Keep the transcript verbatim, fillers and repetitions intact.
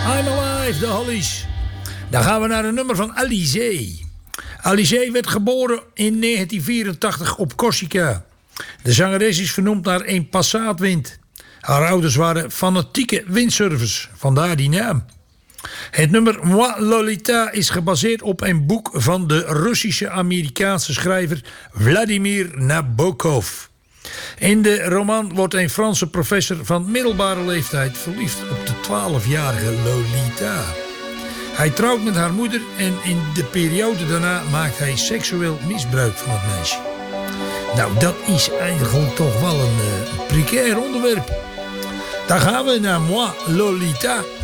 I'm Alive, de Hollies. Dan gaan we naar een nummer van Alizé. Alizé werd geboren in negentien vierentachtig op Corsica. De zangeres is vernoemd naar een Passaatwind. Haar ouders waren fanatieke windsurfers, vandaar die naam. Het nummer Moi Lolita is gebaseerd op een boek van de Russische-Amerikaanse schrijver Vladimir Nabokov. In de roman wordt een Franse professor van middelbare leeftijd verliefd op de twaalfjarige Lolita. Hij trouwt met haar moeder en in de periode daarna maakt hij seksueel misbruik van het meisje. Nou, dat is eigenlijk toch wel een uh, precair onderwerp. Dan gaan we naar Moi Lolita.